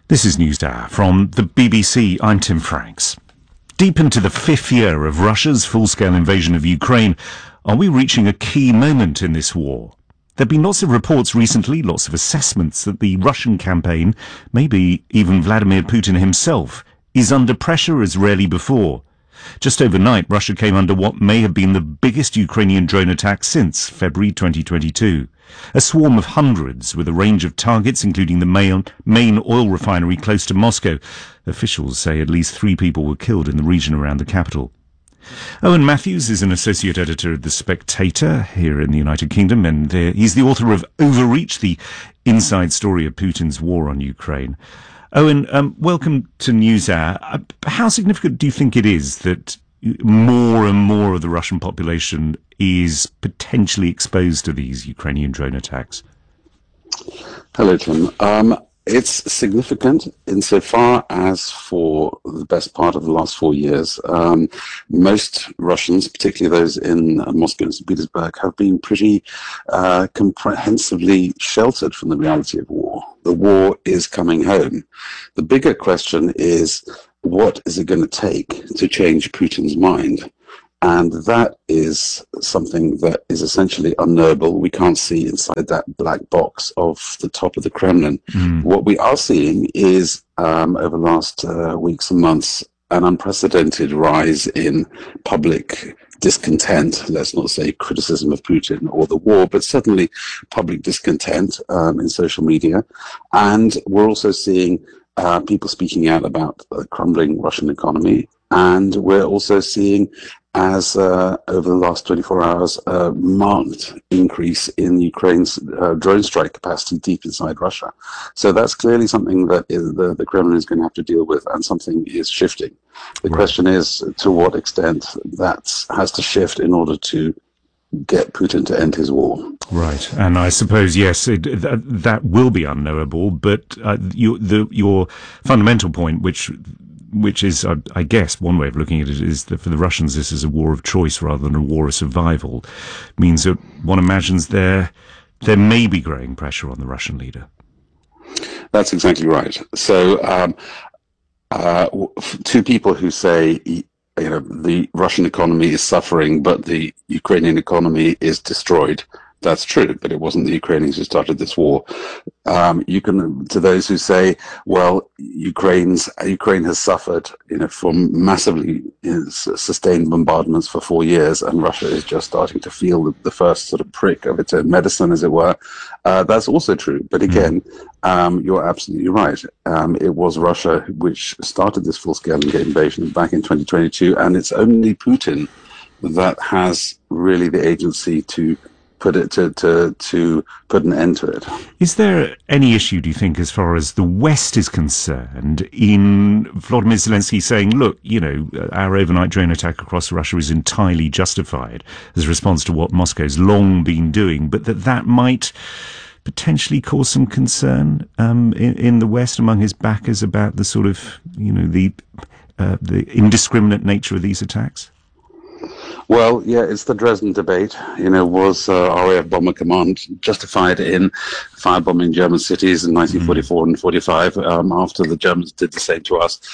This is NewsHour from the BBC. I'm Tim Franks. Deep into the fifth year of Russia's full-scale invasion of Ukraine, are we reaching a key moment in this war? There have been lots of reports recently, lots of assessments that the Russian campaign, maybe even Vladimir Putin himself, is under pressure as rarely before. Just overnight, Russia came under what may have been the biggest Ukrainian drone attack since February 2022. A swarm of hundreds with a range of targets, including the main oil refinery close to Moscow. Officials say at least 3 people were killed in the region around the capital. Owen Matthews is an associate editor of The Spectator here in the United Kingdom, and he's the author of Overreach, the inside story of Putin's war on Ukraine. Owen, welcome to NewsHour. How significant do you think it is that more and more of the Russian population is potentially exposed to these Ukrainian drone attacks? Hello, Tim. It's significant insofar as for the best part of the last 4 years, most Russians, particularly those in Moscow and St. Petersburg, have been pretty comprehensively sheltered from the reality of war. The war is coming home. The bigger question is, what is it going to take to change Putin's mind? And that is something that is essentially unknowable. We can't see inside that black box of the top of the Kremlin. What we are seeing is, over the last weeks and months, an unprecedented rise in public discontent, let's not say criticism of Putin or the war, but certainly public discontent in social media. And we're also seeing people speaking out about the crumbling Russian economy. And we're also seeing, as over the last 24 hours, a marked increase in Ukraine's drone strike capacity deep inside Russia. So that's clearly something that the Kremlin is going to have to deal with, and something is shifting. The question is to what extent that has to shift in order to get Putin to end his war. Right, and I suppose, yes, that will be unknowable, but your fundamental point, which is, I guess, one way of looking at it is that for the Russians this is a war of choice rather than a war of survival, means that one imagines there may be growing pressure on the Russian leader. That's exactly right. So, to people who say, the Russian economy is suffering, but the Ukrainian economy is destroyed. That's true, but it wasn't the Ukrainians who started this war. To those who say, well, Ukraine has suffered, from massively sustained bombardments for 4 years, and Russia is just starting to feel the first sort of prick of its own medicine, as it were. That's also true. But again, you're absolutely right. It was Russia which started this full-scale invasion back in 2022, and it's only Putin that has really the agency to put an end to it. Is there any issue, do you think, as far as the West is concerned, in Volodymyr Zelensky saying, look, our overnight drone attack across Russia is entirely justified as a response to what Moscow's long been doing, but that might potentially cause some concern in the West among his backers about the sort of, the indiscriminate nature of these attacks? Well, yeah, it's the Dresden debate. Was RAF Bomber Command justified in firebombing German cities in 1944 and 45 after the Germans did the same to us?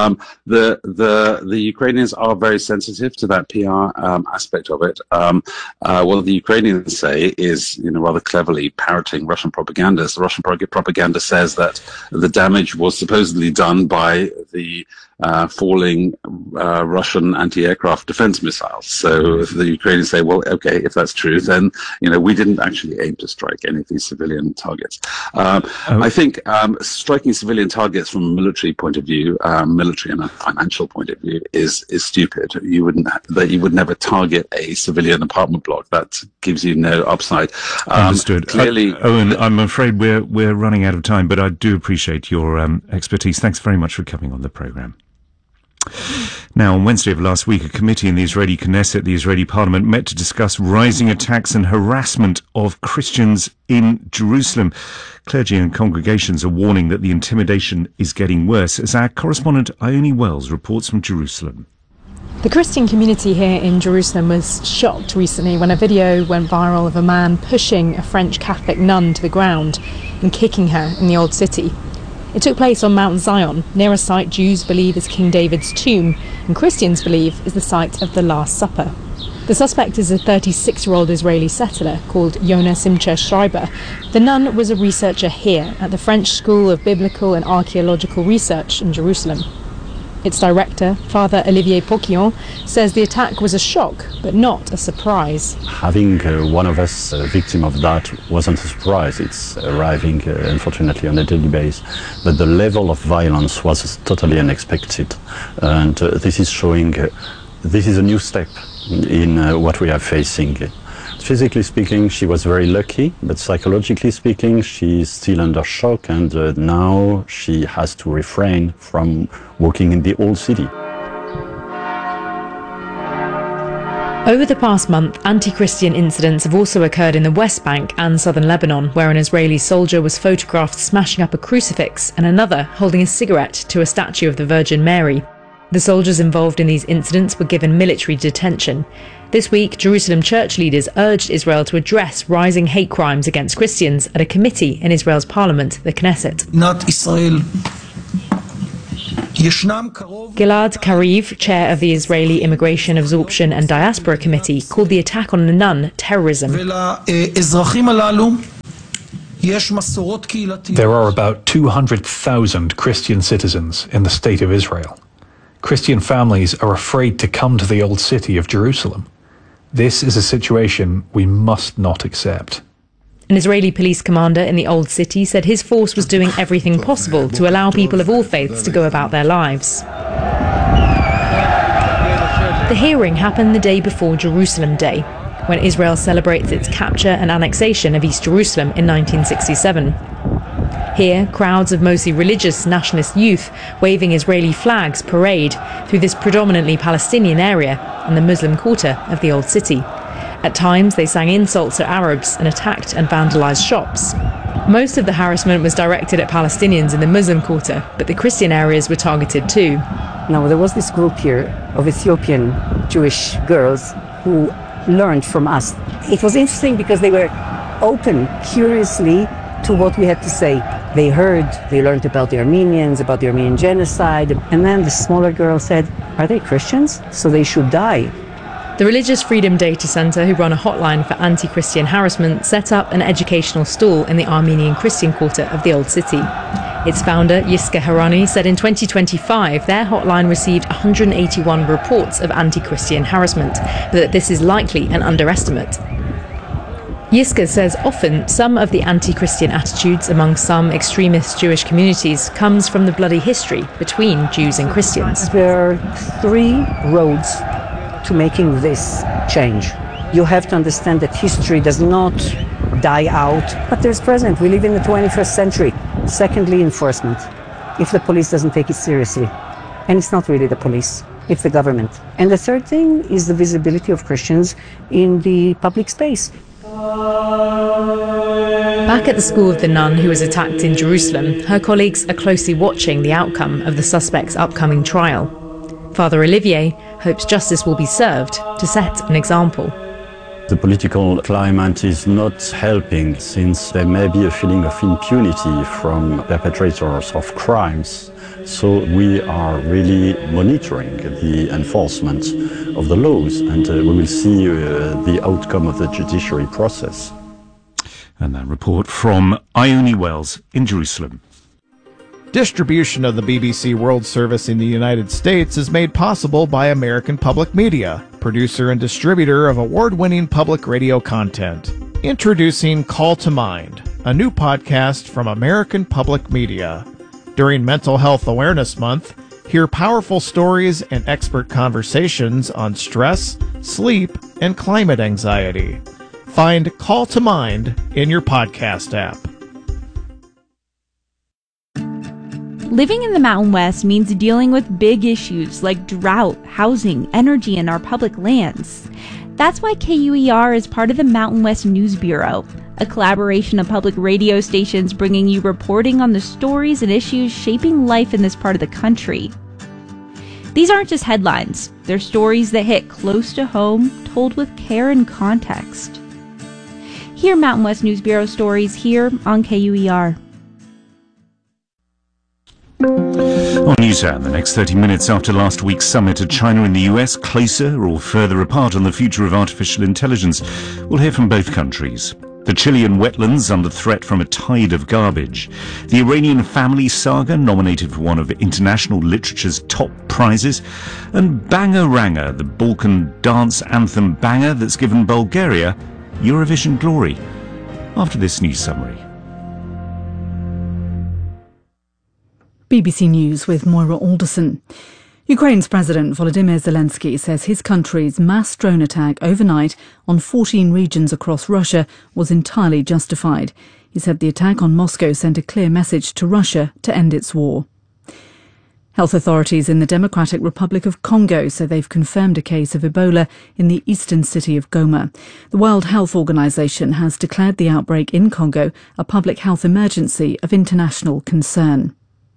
The Ukrainians are very sensitive to that PR aspect of it. What the Ukrainians say is, rather cleverly parroting Russian propaganda. The Russian propaganda says that the damage was supposedly done by the falling Russian anti-aircraft defense missiles. So the Ukrainians say, well, okay, if that's true, then, we didn't actually aim to strike any of these civilian targets. I think striking civilian targets from a military point of view, military and a financial point of view, is stupid. You would never target a civilian apartment block. That gives you no upside. Understood. Clearly, Owen, I'm afraid we're running out of time, but I do appreciate your expertise. Thanks very much for coming on the programme. Now, on Wednesday of last week, a committee in the Israeli Knesset, the Israeli parliament, met to discuss rising attacks and harassment of Christians in Jerusalem. Clergy and congregations are warning that the intimidation is getting worse, as our correspondent Ione Wells reports from Jerusalem. The Christian community here in Jerusalem was shocked recently when a video went viral of a man pushing a French Catholic nun to the ground and kicking her in the Old City. It took place on Mount Zion, near a site Jews believe is King David's tomb, and Christians believe is the site of the Last Supper. The suspect is a 36-year-old Israeli settler called Yonah Simcha Schreiber. The nun was a researcher here at the French School of Biblical and Archaeological Research in Jerusalem. Its director, Father Olivier Poquillon, says the attack was a shock, but not a surprise. Having one of us a victim of that wasn't a surprise. It's arriving, unfortunately, on a daily basis. But the level of violence was totally unexpected. And this is showing this is a new step in what we are facing. Physically speaking, she was very lucky, but psychologically speaking, she is still under shock, and now she has to refrain from walking in the old city. Over the past month, anti-Christian incidents have also occurred in the West Bank and southern Lebanon, where an Israeli soldier was photographed smashing up a crucifix and another holding a cigarette to a statue of the Virgin Mary. The soldiers involved in these incidents were given military detention. This week, Jerusalem church leaders urged Israel to address rising hate crimes against Christians at a committee in Israel's parliament, the Knesset. Not Israel. Gilad Kariv, chair of the Israeli Immigration, Absorption and Diaspora Committee, called the attack on a nun terrorism. There are about 200,000 Christian citizens in the state of Israel. Christian families are afraid to come to the old city of Jerusalem. This is a situation we must not accept. An Israeli police commander in the old city said his force was doing everything possible to allow people of all faiths to go about their lives. The hearing happened the day before Jerusalem Day, when Israel celebrates its capture and annexation of East Jerusalem in 1967. Here, crowds of mostly religious nationalist youth waving Israeli flags parade through this predominantly Palestinian area and the Muslim quarter of the old city. At times, they sang insults at Arabs and attacked and vandalized shops. Most of the harassment was directed at Palestinians in the Muslim quarter, but the Christian areas were targeted too. Now, there was this group here of Ethiopian Jewish girls who learned from us. It was interesting because they were open, curiously, to what we had to say. They learned about the Armenians, about the Armenian genocide, and then the smaller girl said, "Are they Christians? So they should die." The Religious Freedom Data Center, who run a hotline for anti-Christian harassment, set up an educational stall in the Armenian Christian quarter of the old city. Its founder, Yiska Harani, said in 2025 their hotline received 181 reports of anti-Christian harassment, but that this is likely an underestimate. Yiska says often some of the anti-Christian attitudes among some extremist Jewish communities comes from the bloody history between Jews and Christians. There are three roads to making this change. You have to understand that history does not die out, but there's present. We live in the 21st century. Secondly, enforcement. If the police doesn't take it seriously, and it's not really the police, it's the government. And the third thing is the visibility of Christians in the public space. Back at the school of the nun who was attacked in Jerusalem, her colleagues are closely watching the outcome of the suspect's upcoming trial. Father Olivier hopes justice will be served to set an example. The political climate is not helping, since there may be a feeling of impunity from perpetrators of crimes. So we are really monitoring the enforcement of the laws, and we will see the outcome of the judiciary process. And that report from Ione Wells in Jerusalem. Distribution of the BBC World Service in the United States is made possible by American Public Media, producer and distributor of award-winning public radio content. Introducing Call to Mind, a new podcast from American Public Media. During Mental Health Awareness Month, hear powerful stories and expert conversations on stress, sleep, and climate anxiety. Find Call to Mind in your podcast app. Living in the Mountain West means dealing with big issues like drought, housing, energy, and our public lands. That's why KUER is part of the Mountain West News Bureau, a collaboration of public radio stations bringing you reporting on the stories and issues shaping life in this part of the country. These aren't just headlines. They're stories that hit close to home, told with care and context. Hear Mountain West News Bureau stories here on KUER. On NewsHour, the next 30 minutes after last week's summit of China and the US, closer or further apart on the future of artificial intelligence, we'll hear from both countries. The Chilean wetlands under threat from a tide of garbage. The Iranian family saga nominated for one of international literature's top prizes. And Bangaranga, the Balkan dance anthem banger that's given Bulgaria Eurovision glory. After this news summary. BBC News with Moira Alderson. Ukraine's President Volodymyr Zelensky says his country's mass drone attack overnight on 14 regions across Russia was entirely justified. He said the attack on Moscow sent a clear message to Russia to end its war. Health authorities in the Democratic Republic of Congo say they've confirmed a case of Ebola in the eastern city of Goma. The World Health Organization has declared the outbreak in Congo a public health emergency of international concern.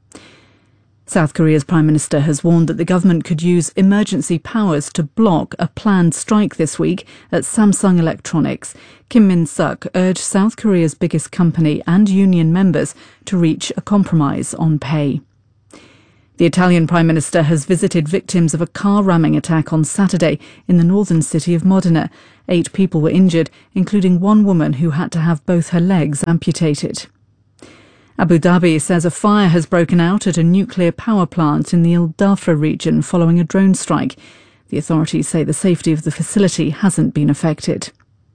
South Korea's Prime Minister has warned that the government could use emergency powers to block a planned strike this week at Samsung Electronics. Kim Min-suk urged South Korea's biggest company and union members to reach a compromise on pay. The Italian Prime Minister has visited victims of a car ramming attack on Saturday in the northern city of Modena. 8 people were injured, including one woman who had to have both her legs amputated. Abu Dhabi says a fire has broken out at a nuclear power plant in the Al Dhafra region following a drone strike. The authorities say the safety of the facility hasn't been affected.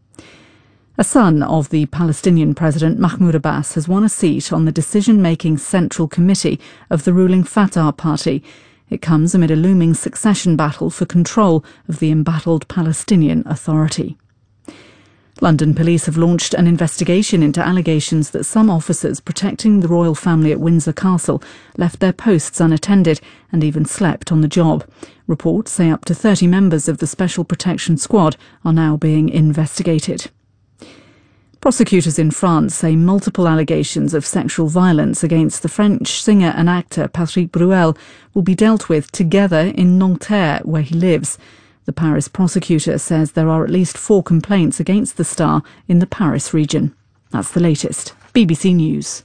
A son of the Palestinian President Mahmoud Abbas has won a seat on the decision-making central committee of the ruling Fatah party. It comes amid a looming succession battle for control of the embattled Palestinian Authority. London police have launched an investigation into allegations that some officers protecting the royal family at Windsor Castle left their posts unattended and even slept on the job. Reports say up to 30 members of the Special Protection Squad are now being investigated. Prosecutors in France say multiple allegations of sexual violence against the French singer and actor Patrick Bruel will be dealt with together in Nanterre, where he lives. The Paris prosecutor says there are at least 4 complaints against the star in the Paris region. That's the latest. BBC News.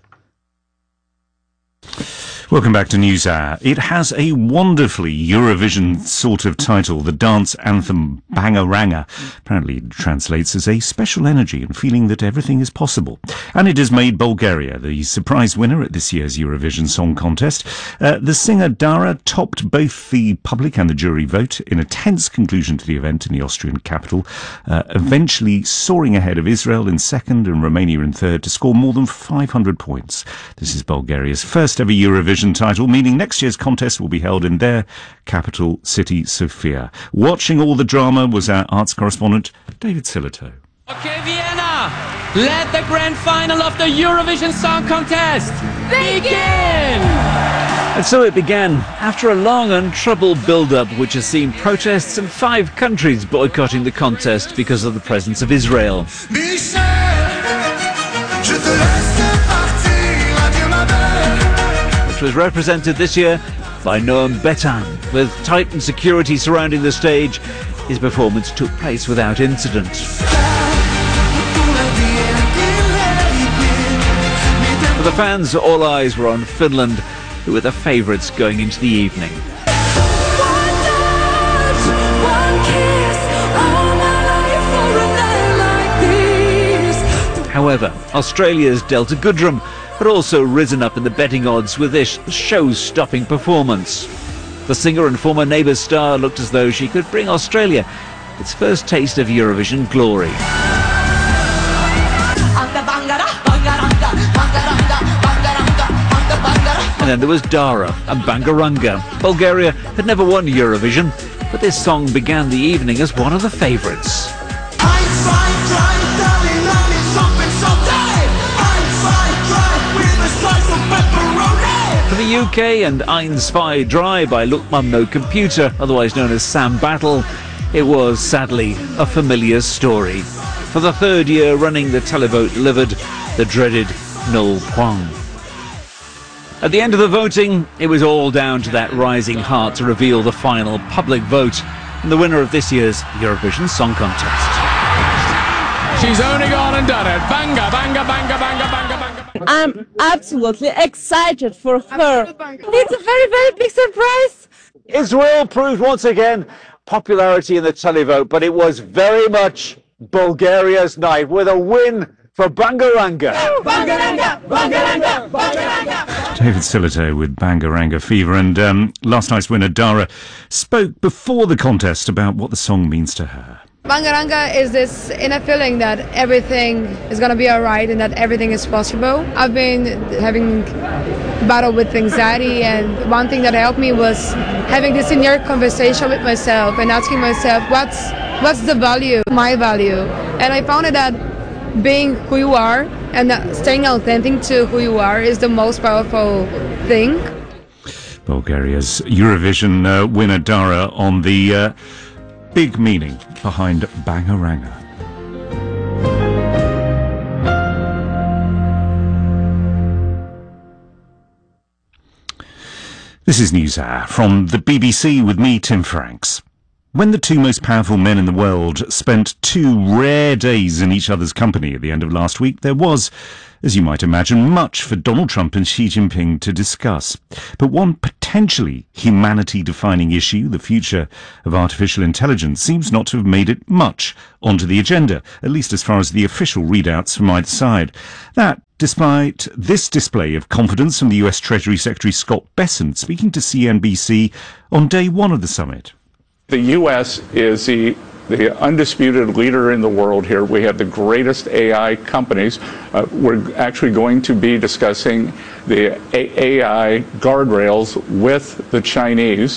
Welcome back to NewsHour. It has a wonderfully Eurovision sort of title, the dance anthem Bangaranga. Apparently it translates as a special energy and feeling that everything is possible. And it has made Bulgaria the surprise winner at this year's Eurovision Song Contest. The singer Dara topped both the public and the jury vote in a tense conclusion to the event in the Austrian capital, eventually soaring ahead of Israel in second and Romania in third to score more than 500 points. This is Bulgaria's first ever Eurovision title, meaning next year's contest will be held in their capital city, Sofia. Watching all the drama was our arts correspondent, David Sillito. Okay, Vienna, let the grand final of the Eurovision Song Contest begin! And so it began, after a long and troubled build-up which has seen protests and 5 countries boycotting the contest because of the presence of Israel. Which was represented this year by Noam Betan. With tightened security surrounding the stage, his performance took place without incident. For the fans, all eyes were on Finland, who were the favourites going into the evening. However, Australia's Delta Goodrem had also risen up in the betting odds with this show-stopping performance. The singer and former Neighbours star looked as though she could bring Australia its first taste of Eurovision glory. And then there was Dara and Bangaranga. Bulgaria had never won Eurovision, but this song began the evening as one of the favourites. For the UK and Ein Zwei Drei by Look Mum No Computer, otherwise known as Sam Battle, it was sadly a familiar story. For the 3rd year running, the televote delivered the dreaded null point. At the end of the voting, it was all down to that rising heart to reveal the final public vote and the winner of this year's Eurovision Song Contest. She's only gone and done it. Banga, banga, banga, banga, banga, banga. I'm absolutely excited for her. It's a very, very big surprise. Israel proved once again popularity in the televote, but it was very much Bulgaria's night with a win for Bangaranga. Bangaranga, Bangaranga, Bangaranga. David Sillito with Bangaranga Fever, and last night's winner Dara spoke before the contest about what the song means to her. Bangaranga is this inner feeling that everything is going to be alright and that everything is possible. I've been having battle with anxiety, and one thing that helped me was having this inner conversation with myself and asking myself, what's the value, my value? And I found that being who you are and staying authentic to who you are is the most powerful thing. Bulgaria's Eurovision winner Dara on the big meaning behind Bangaranga. This is News Hour from the BBC with me, Tim Franks. When the two most powerful men in the world spent 2 rare days in each other's company at the end of last week, there was, as you might imagine, much for Donald Trump and Xi Jinping to discuss. But one potentially humanity-defining issue, the future of artificial intelligence, seems not to have made it much onto the agenda, at least as far as the official readouts from either side. That, despite this display of confidence from the US Treasury Secretary Scott Bessent speaking to CNBC on day one of the summit. The U.S. is the undisputed leader in the world here. We have the greatest AI companies. We're actually going to be discussing the AI guardrails with the Chinese.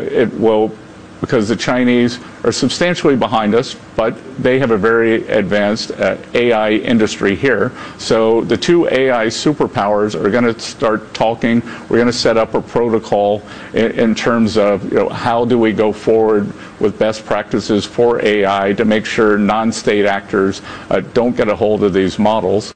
Because the Chinese are substantially behind us, but they have a very advanced AI industry here. So the two AI superpowers are going to start talking. We're going to set up a protocol in terms of, how do we go forward with best practices for AI to make sure non-state actors don't get a hold of these models.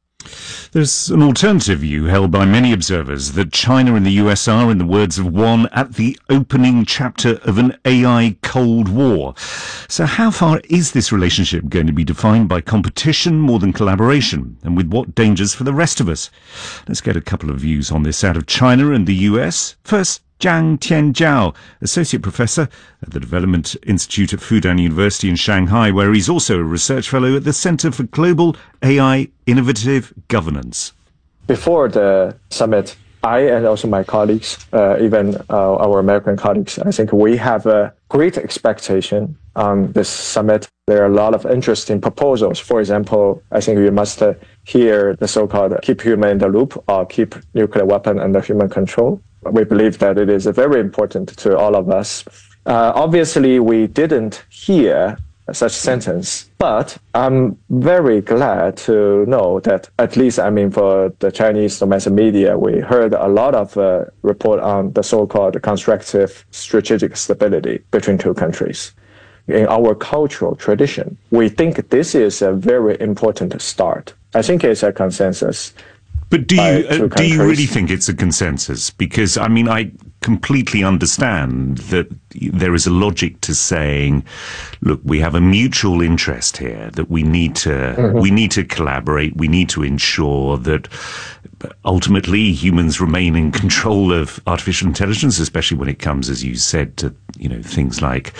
There's an alternative view held by many observers that China and the US are, in the words of one, at the opening chapter of an AI Cold War. So how far is this relationship going to be defined by competition more than collaboration, and with what dangers for the rest of us? Let's get a couple of views on this out of China and the US. First, Zhang Tianjiao, Associate Professor at the Development Institute at Fudan University in Shanghai, where he's also a Research Fellow at the Center for Global AI Innovative Governance. Before the summit, I and also my colleagues, even our American colleagues, I think we have a great expectation on this summit. There are a lot of interesting proposals. For example, I think we must hear the so-called keep human in the loop or keep nuclear weapon under human control. We believe that it is very important to all of us. Obviously, we didn't hear such sentence, but I'm very glad to know that at least, for the Chinese domestic media, we heard a lot of report on the so-called constructive strategic stability between two countries. In our cultural tradition, we think this is a very important start. I think it's a consensus. But do you really think it's a consensus? Because, I completely understand that there is a logic to saying, look, we have a mutual interest here, that we need to collaborate, we need to ensure that ultimately humans remain in control of artificial intelligence, especially when it comes, as you said, to things like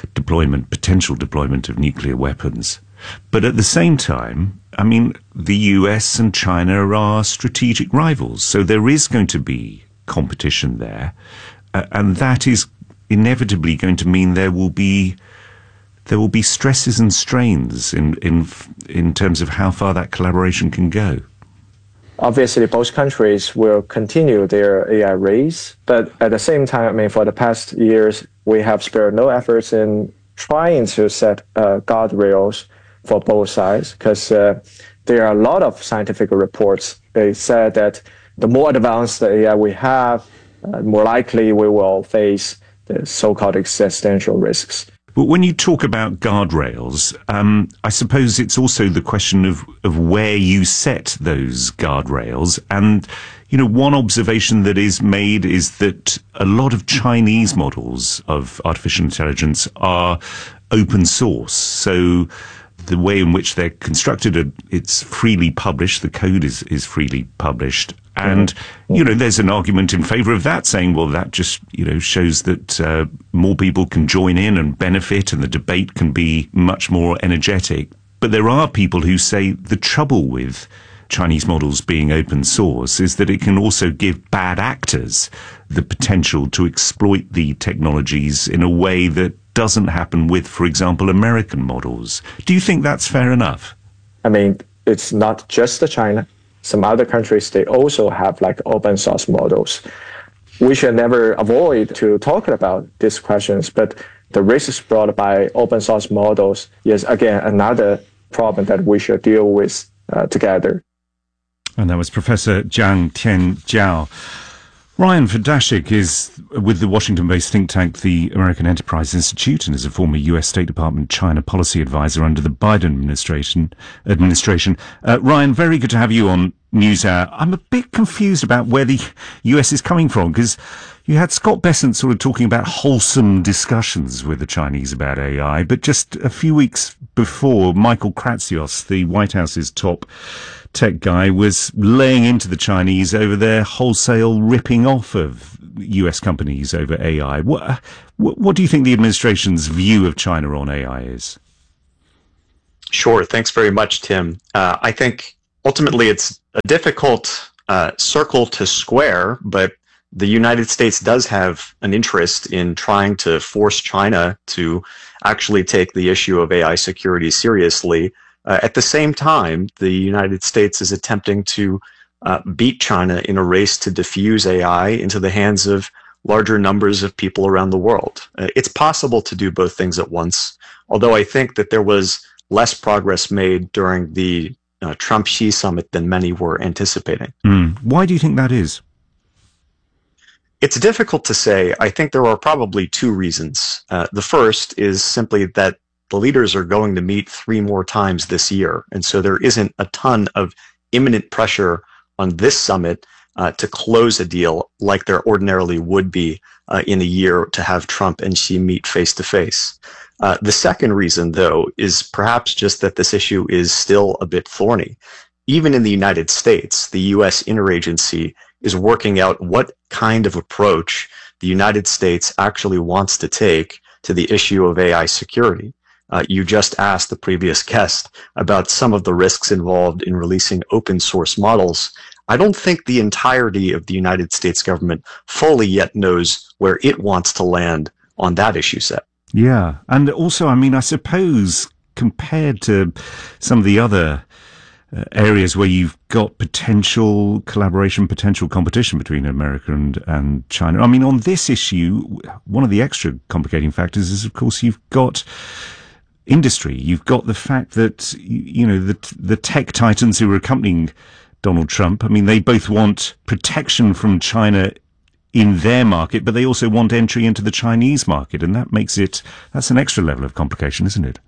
potential deployment of nuclear weapons. But at the same time, the US and China are strategic rivals, so there is going to be competition there, and that is inevitably going to mean there will be stresses and strains in terms of how far that collaboration can go. Obviously, both countries will continue their AI race, but at the same time, for the past years, we have spared no efforts in trying to set guardrails for both sides, because there are a lot of scientific reports. They said that the more advanced the AI we have, more likely we will face the so-called existential risks. But when you talk about guardrails, I suppose it's also the question of where you set those guardrails. And, one observation that is made is that a lot of Chinese models of artificial intelligence are open source. So the way in which they're constructed, it's freely published. The code is freely published. And, you know, there's an argument in favor of that, saying, well, that just, you know, shows that more people can join in and benefit, and the debate can be much more energetic. But there are people who say the trouble with Chinese models being open source is that it can also give bad actors the potential to exploit the technologies in a way that doesn't happen with, for example, American models. Do you think that's fair enough? I mean, it's not just China. Some other countries, they also have like open source models. We should never avoid to talk about these questions, but the risks brought by open source models is, again, another problem that we should deal with together. And that was Professor Jiang Tianjiao. Ryan Fedashik is with the Washington-based think tank, the American Enterprise Institute, and is a former U.S. State Department China policy advisor under the Biden administration. Ryan, very good to have you on NewsHour. I'm a bit confused about where the U.S. is coming from, because you had Scott Bessent sort of talking about wholesome discussions with the Chinese about AI, but just a few weeks before, Michael Kratsios, the White House's top tech guy, was laying into the Chinese over their wholesale ripping off of US companies over AI. What do you think the administration's view of China on AI is? Sure. Thanks very much, Tim. I think ultimately it's a difficult circle to square, but the United States does have an interest in trying to force China to actually take the issue of AI security seriously. At the same time, the United States is attempting to beat China in a race to diffuse AI into the hands of larger numbers of people around the world. It's possible to do both things at once, although I think that there was less progress made during the Trump-Xi summit than many were anticipating. Why do you think that is? It's difficult to say. I think there are probably two reasons. The first is simply that the leaders are going to meet 3 more times this year, and so there isn't a ton of imminent pressure on this summit to close a deal like there ordinarily would be in a year to have Trump and Xi meet face to face. The second reason, though, is perhaps just that this issue is still a bit thorny. Even in the United States, the U.S. interagency is working out what kind of approach the United States actually wants to take to the issue of AI security. You just asked the previous guest about some of the risks involved in releasing open source models. I don't think the entirety of the United States government fully yet knows where it wants to land on that issue set. Yeah. And also, I mean, I suppose compared to some of the other areas where you've got potential collaboration, potential competition between America and China, I mean, on this issue, one of the extra complicating factors is, of course, you've got industry. You've got the fact that, you know, the tech titans who are accompanying Donald Trump, I mean, they both want protection from China in their market, but they also want entry into the Chinese market, and that's an extra level of complication, isn't it?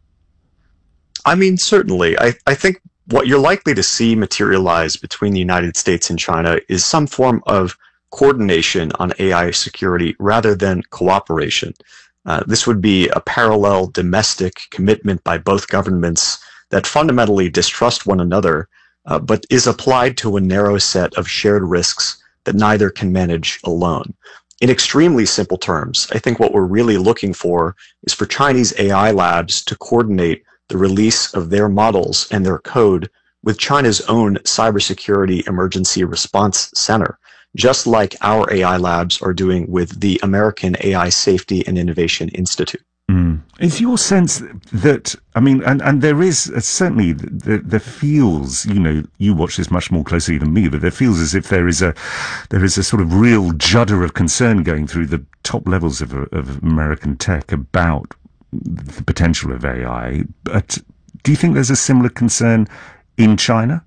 I mean, certainly. I think what you're likely to see materialize between the United States and China is some form of coordination on AI security rather than cooperation. This would be a parallel domestic commitment by both governments that fundamentally distrust one another, but is applied to a narrow set of shared risks that neither can manage alone. In extremely simple terms, I think what we're really looking for is for Chinese AI labs to coordinate the release of their models and their code with China's own cybersecurity emergency response center, just like our AI labs are doing with the American AI Safety and Innovation Institute. Is your sense that, I mean, and there is certainly, there feels, you know, you watch this much more closely than me, but there feels as if there is a sort of real judder of concern going through the top levels of American tech about the potential of AI. But do you think there's a similar concern in China?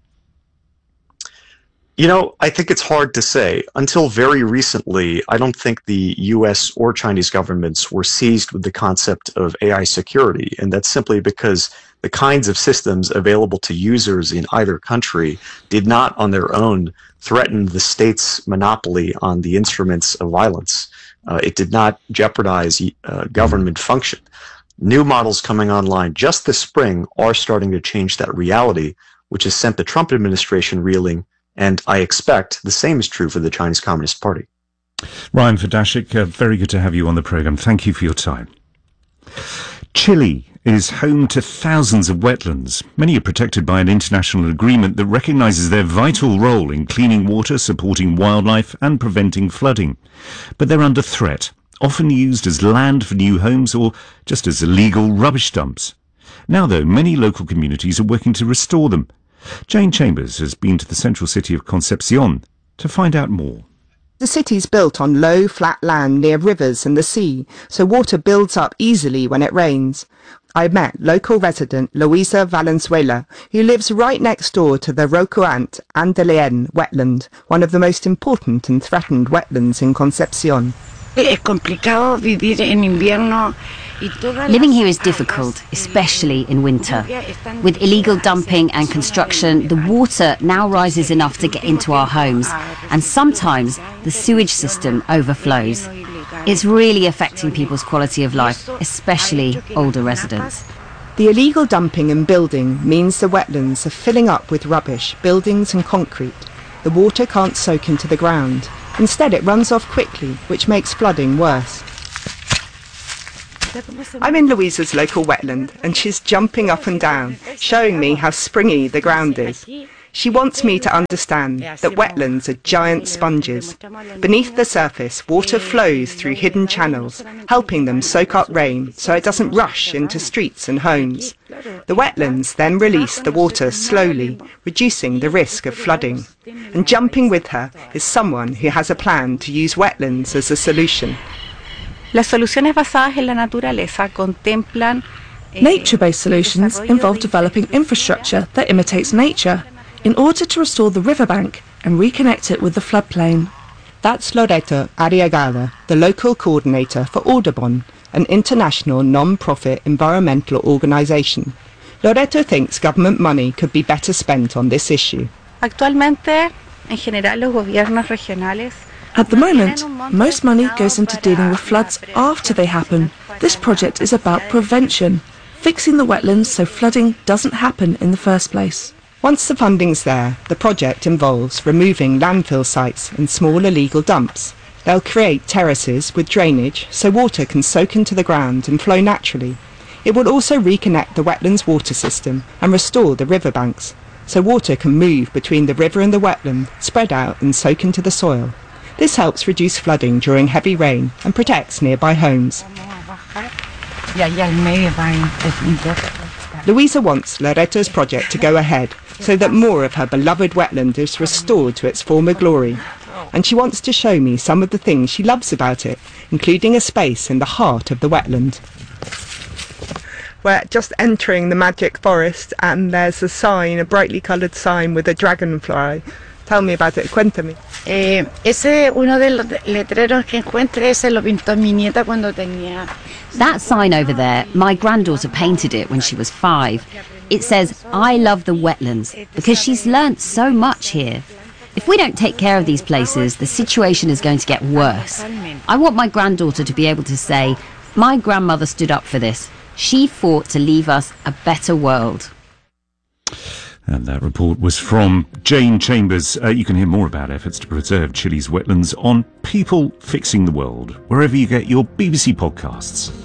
You know, I think it's hard to say. Until very recently, I don't think the US or Chinese governments were seized with the concept of AI security, and that's simply because the kinds of systems available to users in either country did not on their own threaten the state's monopoly on the instruments of violence. It did not jeopardize government function. New models coming online just this spring are starting to change that reality, which has sent the Trump administration reeling, and I expect the same is true for the Chinese Communist Party. Ryan Fedashik, very good to have you on the programme. Thank you for your time. Chile is home to thousands of wetlands. Many are protected by an international agreement that recognises their vital role in cleaning water, supporting wildlife and preventing flooding. But they're under threat, often used as land for new homes or just as illegal rubbish dumps. Now, though, many local communities are working to restore them. Jane Chambers has been to the central city of Concepcion to find out more. The city's built on low, flat land near rivers and the sea, so water builds up easily when it rains. I met local resident Luisa Valenzuela, who lives right next door to the Rocuant Andeleén wetland, one of the most important and threatened wetlands in Concepcion. Living here is difficult, especially in winter. With illegal dumping and construction, the water now rises enough to get into our homes, and sometimes the sewage system overflows. It's really affecting people's quality of life, especially older residents. The illegal dumping and building means the wetlands are filling up with rubbish, buildings and concrete. The water can't soak into the ground. Instead, it runs off quickly, which makes flooding worse. I'm in Louisa's local wetland, and she's jumping up and down, showing me how springy the ground is. She wants me to understand that wetlands are giant sponges. Beneath the surface, water flows through hidden channels, helping them soak up rain so it doesn't rush into streets and homes. The wetlands then release the water slowly, reducing the risk of flooding. And jumping with her is someone who has a plan to use wetlands as a solution. Nature-based solutions involve developing infrastructure that imitates nature in order to restore the riverbank and reconnect it with the floodplain. That's Loreto Arriagada, the local coordinator for Audubon, an international non-profit environmental organisation. Loreto thinks government money could be better spent on this issue. At the moment, most money goes into dealing with floods after they happen. This project is about prevention, fixing the wetlands so flooding doesn't happen in the first place. Once the funding's there, the project involves removing landfill sites and small illegal dumps. They'll create terraces with drainage so water can soak into the ground and flow naturally. It will also reconnect the wetlands water system and restore the riverbanks, so water can move between the river and the wetland, spread out and soak into the soil. This helps reduce flooding during heavy rain and protects nearby homes. Luisa wants Loreto's project to go ahead so that more of her beloved wetland is restored to its former glory. And she wants to show me some of the things she loves about it, including a space in the heart of the wetland. We're just entering the magic forest and there's a sign, a brightly coloured sign with a dragonfly. Tell me about it, cuéntame. That sign over there, my granddaughter painted it when she was 5. It says, "I love the wetlands," because she's learnt so much here. If we don't take care of these places, the situation is going to get worse. I want my granddaughter to be able to say, "My grandmother stood up for this. She fought to leave us a better world." And that report was from Jane Chambers. You can hear more about efforts to preserve Chile's wetlands on People Fixing the World, wherever you get your BBC podcasts.